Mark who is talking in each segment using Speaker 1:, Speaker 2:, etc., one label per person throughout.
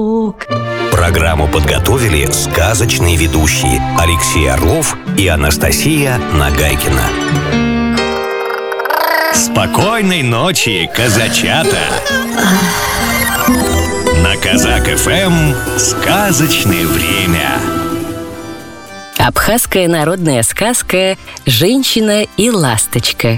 Speaker 1: Программу подготовили сказочные ведущие Алексей Орлов и Анастасия Нагайкина. Спокойной ночи, казачата! На Казак ФМ сказочное время.
Speaker 2: Абхазская народная сказка «Женщина и ласточка».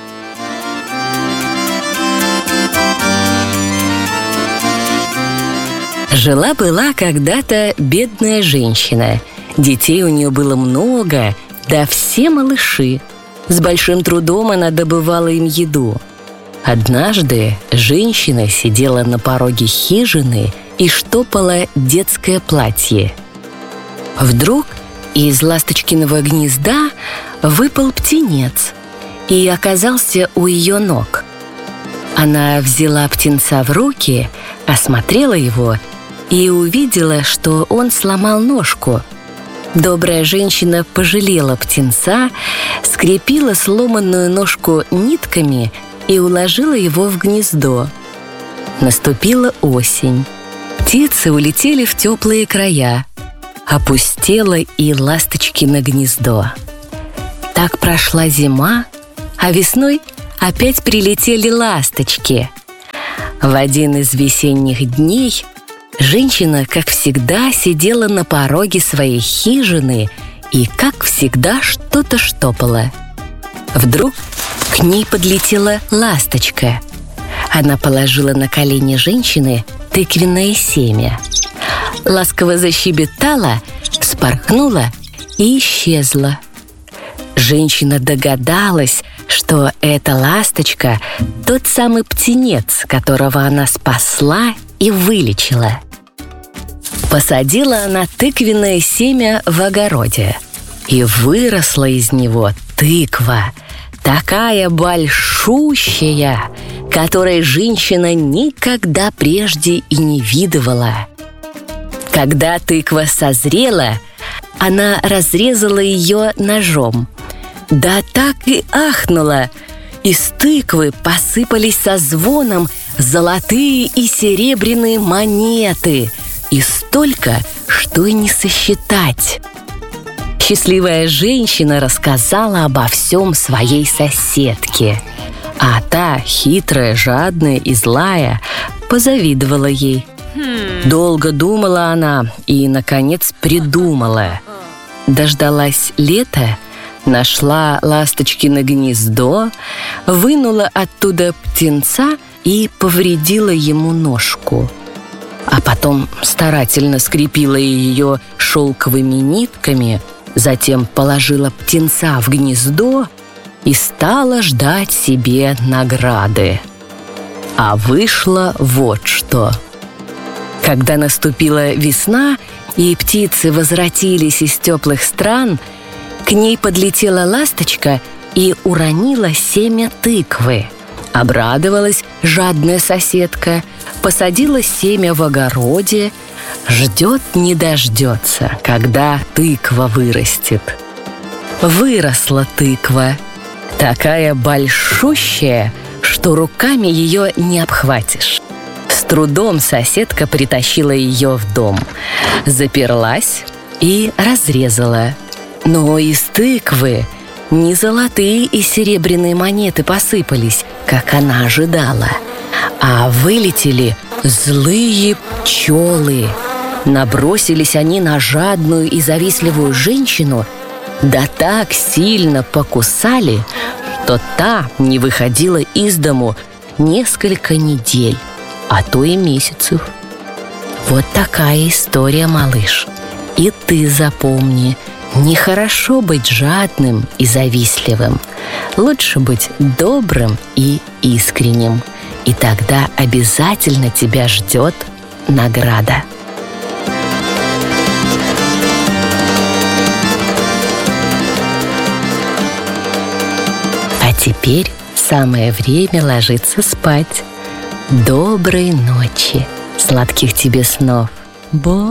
Speaker 2: Жила-была когда-то бедная женщина. Детей у нее было много, да все малыши. С большим трудом она добывала им еду. Однажды женщина сидела на пороге хижины и штопала детское платье. Вдруг из ласточкиного гнезда выпал птенец и оказался у ее ног. Она взяла птенца в руки, осмотрела его и увидела, что он сломал ножку. Добрая женщина пожалела птенца, скрепила сломанную ножку нитками и уложила его в гнездо. Наступила осень. Птицы улетели в теплые края. Опустело и ласточкино гнездо. Так прошла зима, а весной опять прилетели ласточки. В один из весенних дней женщина, как всегда, сидела на пороге своей хижины и, как всегда, что-то штопала. Вдруг к ней подлетела ласточка. Она положила на колени женщины тыквенное семя. Ласково защебетала, вспорхнула и исчезла. Женщина догадалась, что эта ласточка – тот самый птенец, которого она спасла и вылечила. Посадила она тыквенное семя в огороде, и выросла из него тыква, такая большущая, которой женщина никогда прежде и не видывала. Когда тыква созрела, она разрезала ее ножом. Да так и ахнула! Из тыквы посыпались со звоном золотые и серебряные монеты, и столько, что и не сосчитать. Счастливая женщина рассказала обо всем своей соседке, а та, хитрая, жадная и злая, позавидовала ей. Долго думала она и, наконец, придумала. Дождалась лета, нашла ласточкино гнездо, вынула оттуда птенца и повредила ему ножку. А потом старательно скрепила ее шелковыми нитками, затем положила птенца в гнездо и стала ждать себе награды. А вышло вот что. Когда наступила весна и птицы возвратились из теплых стран, к ней подлетела ласточка и уронила семя тыквы. Обрадовалась жадная соседка, посадила семя в огороде, ждет не дождется, когда тыква вырастет. Выросла тыква, такая большущая, что руками ее не обхватишь. С трудом соседка притащила ее в дом, заперлась и разрезала. Но из тыквы не золотые и серебряные монеты посыпались, как она ожидала, а вылетели злые пчелы. Набросились они на жадную и завистливую женщину, да так сильно покусали, что та не выходила из дому несколько недель, а то и месяцев. Вот такая история, малыш. И ты запомни, нехорошо быть жадным и завистливым. Лучше быть добрым и искренним. И тогда обязательно тебя ждет награда. А теперь самое время ложиться спать. Доброй ночи, сладких тебе снов.